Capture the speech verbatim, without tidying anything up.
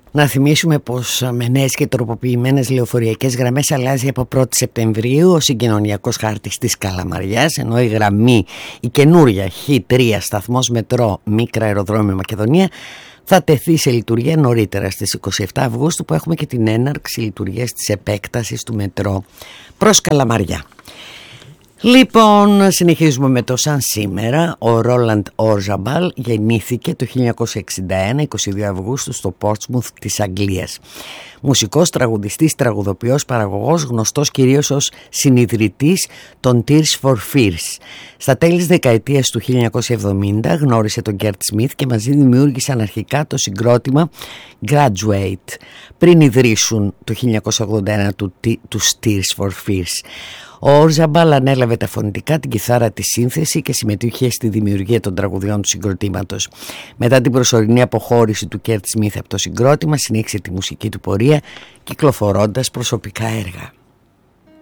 Να θυμίσουμε πως με νέες και τροποποιημένες λεωφορειακές γραμμές αλλάζει από πρώτη Σεπτεμβρίου ο συγκοινωνιακός χάρτης της Καλαμαριάς, ενώ η γραμμή, η καινούρια χ τρία σταθμός μετρό Μίκρα Αεροδρόμιο Μακεδονία θα τεθεί σε λειτουργία νωρίτερα στις είκοσι επτά Αυγούστου, που έχουμε και την έναρξη λειτουργίας της επέκτασης του μετρό προς Καλαμαριά. Λοιπόν, συνεχίζουμε με το σαν σήμερα. Ο Ρόλαντ Όρζαμπαλ γεννήθηκε το χίλια εννιακόσια εξήντα ένα, είκοσι δύο Αυγούστου, στο Πόρτσμουθ της Αγγλίας. Μουσικός, τραγουδιστής, τραγουδοποιός, παραγωγός, γνωστός κυρίως ως συνιδρυτής των Tears for Fears. Στα τέλη της δεκαετίας του χίλια εννιακόσια εβδομήντα γνώρισε τον Κέρτ Σμιθ και μαζί δημιούργησαν αρχικά το συγκρότημα Graduate, πριν ιδρύσουν το χίλια εννιακόσια ογδόντα ένα τους Tears for Fears. Ο Όρζαμπαλ ανέλαβε τα φωνητικά, την κιθάρα, τη σύνθεση και συμμετείχε στη δημιουργία των τραγουδιών του συγκροτήματος. Μετά την προσωρινή αποχώρηση του Κέρτ Σμιθ από το συγκρότημα, συνέχισε τη μουσική του πορεία κυκλοφορώντας προσωπικά έργα.